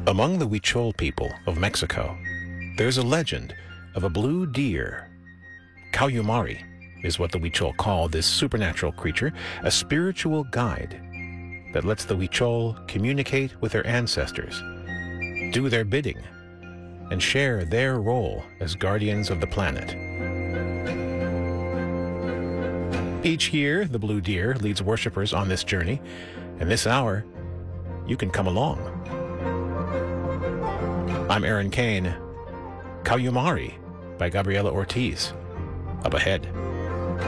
Among the Huichol people of Mexico, there's a legend of a blue deer. Cayumari is what the Huichol call this supernatural creature, a spiritual guide that lets the Huichol communicate with their ancestors, do their bidding, and share their role as guardians of the planet. Each year, the blue deer leads worshipers on this journey, and this hour, you can come along. I'm Aaron Kane. Cayumari by Gabriela Ortiz. Up ahead.